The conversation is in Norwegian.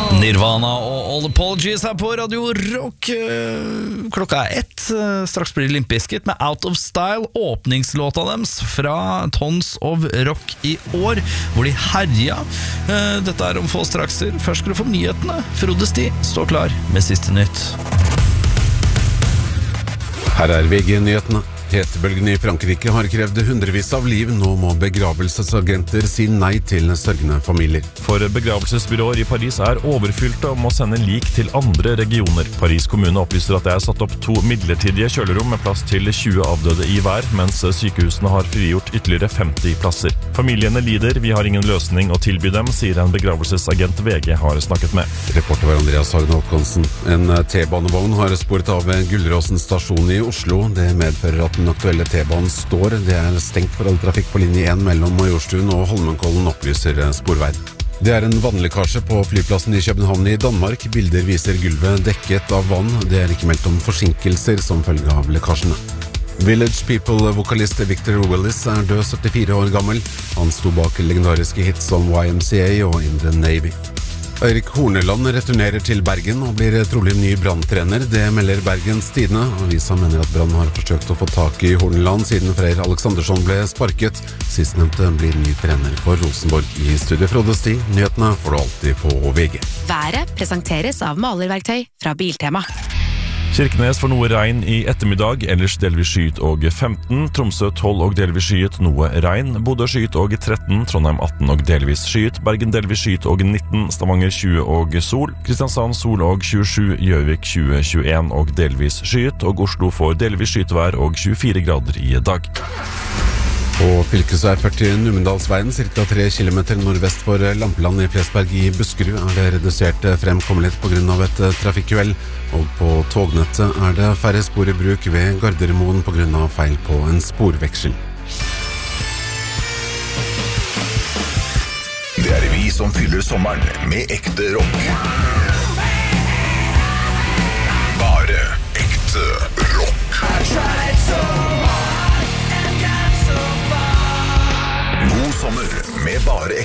Nirvana og All Apologies her på Radio Rock. Klokka 1. Straks blir det Limp Bizkit med Out of Style, åpningslåta deres fra Tons of Rock i år, hvor de herja. Dette om få strakser. Først skal du få nyhetene. Frode Sti står klar med siste nytt. Her VG-nyhetene. Hetebølgen i Frankrike har krevd hundrevis av liv. Nå må begravelsesagenter si nei til sørgende familier. For begravelsesbyråer i Paris overfylte og må sende lik til andre regioner. Paris kommune opplyser at det satt opp 2 midlertidige kjølerom med plass til 20 avdøde i hver, mens sykehusene har frigjort ytterligere 50 plasser. Familiene lider, vi har ingen løsning å tilby dem, sier en begravelsesagent VG har snakket med. Reporter var Andreas Hagen Håkonsen. En T-banevogn har sporet av Gullråsen stasjon i Oslo. Det medfører at den aktuelle T-banen står. Det stengt for all trafikk på linje 1 mellom Majorstuen og Holmenkollen, opplyser Sporveien. Det en vannlekkasje på flyplassen i København i Danmark. Bilder viser gulvet dekket av vann. Det ikke meldt om forsinkelser som følge av lekkasjene. Village People-vokalist Victor Willis død 74 år gammel. Han sto bak legendariske hits som YMCA og In the Navy. Eirik Horneland returnerer til Bergen og blir trolig ny Brann-trener. Det melder Bergens Tidende. Avisa mener at Brann har forsøkt å få tak i Horneland siden Freyr Alexandersson ble sparket. Sistnevnte blir ny trener for Rosenborg. I studio Frode Sti. Nyhetene får du alltid på VG. Været presenteres av malerverktøy fra Biltema. Kirkenes får noe regn i ettermiddag, ellers delvis skyet og 15, Tromsø 12 og delvis skyet, noe regn, Bodø skyet og 13, Trondheim 18 og delvis skyet, Bergen delvis skyet og 19, Stavanger 20 og sol, Kristiansand sol og 27, Gjøvik 20-21 og delvis skyet, og Oslo får delvis skyetvær og 24 grader i dag. På fylkesvei 40 Numedalsveien, ca. 3 kilometer nordvest for Lampeland i Flesberg i Buskerud, det redusert fremkommelighet på grunn av et trafikkuhell, og på tognettet det færre spor i bruk ved Gardermoen på grunn av feil på en sporveksel. Det vi som fyller sommeren med ekte rock. Bare ekte rock. God sommer med bare ekte